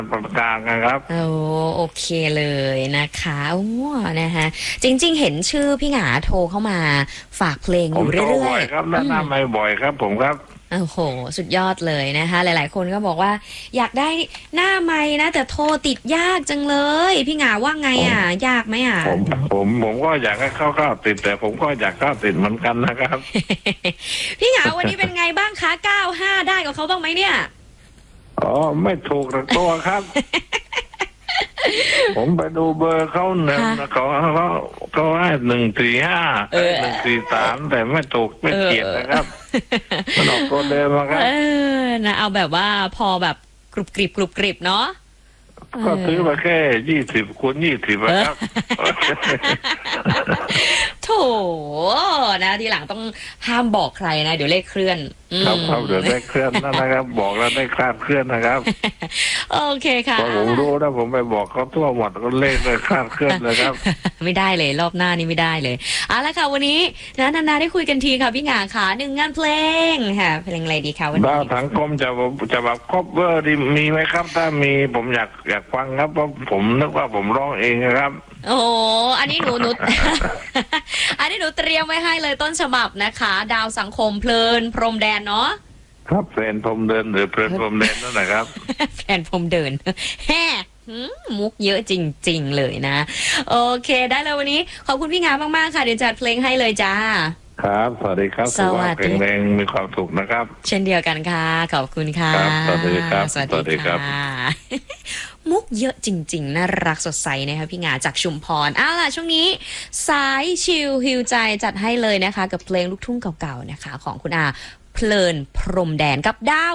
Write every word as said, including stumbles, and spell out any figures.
ประกาศนะครับโอ้โอเคเลยนะคะโอ้นะคะจริงๆเห็นชื่อพี่หงาโทรเข้ามาฝากเพลงอยู่เรื่อยๆครับแนะนำไม่บ่อยครับผมครับโอ้โหสุดยอดเลยนะคะหลายๆคนก็บอกว่าอยากได้หน้าไมค์นะแต่โทรติดยากจังเลยพี่หงาว่าไงอ่ะยากไหมอ่ะผมผมผมก็อยากให้เข้าเข้าติดแต่ผมก็อยากเข้าติดเหมือนกันนะครับพี่หงาวันนี้เป็นไงบ้างคะเก้าห้าได้กับเขาบ้างไหมเนี่ยอ๋อไม่ถูกสักตัวครับ ผมไปดูเบอร์เขาหนึ่งเขาเขาเขาให้หนึ่งสี่ห้าหนึ่งสี่สามแต่ไม่ถูกไม่เกียดนะครับมันออกตัวเดิมครับเออนะเอาแบบว่าพอแบบกรุบกริบกรุบกริบเนาะก็ซื้อมาแค่ยี่สิบคูณยี่สิบครับโถนะทีหลังต้องห้ามบอกใครนะเดี๋ยวเลขเคลื่อนครับครับเดี๋ยวได้เคลื่อนนะครับบอกแล้วได้คลาดเคลื่อนนะครับโอเคค่ะพอผมรู้นะผมไปบอกเขาทั่วหมดก็เลขเลยคลาดเคลื่อนเลยครับไม่ได้เลยรอบหน้านี่ไม่ได้เลยเอาละค่ะวันนี้นะนานาได้คุยกันทีค่ะพี่หงาค่ะหนึ่งงานเพลงค่ะเพลงอะไรดีคะวันนี้ดาวสังคมจะจะแบบครอบเวอร์ดีมีไหมครับถ้ามีผมอยากอยากฟังครับเพราะผมนึกว่าผมร้องเองนะครับโอ้อันนี้หนูหนู อันนี้หนูเตรียมไว้ให้เลยต้นฉบับนะคะดาวสังคมเพลินพรมแดนเนาะครับแฟนผมเดินหรือเพลินพรมแดนนั่นแหละครับแฟนผมเดินแฮ่มุกเยอะจริงๆเลยนะโอเคได้เลยวันนี้ขอบคุณพี่งามมากๆค่ะเดี๋ยวจัดเพลงให้เลยจ้าครับสวัสดีครับสวัสดีแข็งแรงมีความสุขนะครับเช่นเดียวกันค่ะขอบคุณค่ะสวัสดีครับสวัสดีค่ะมุกเยอะจริงๆน่ารักสดใสนะคะพี่งาจากชุมพรอ้าวล่ะช่วงนี้สายชิลฮิวใจจัดให้เลยนะคะกับเพลงลูกทุ่งเก่าๆนะคะของคุณอาเพลินพรมแดนกับดาว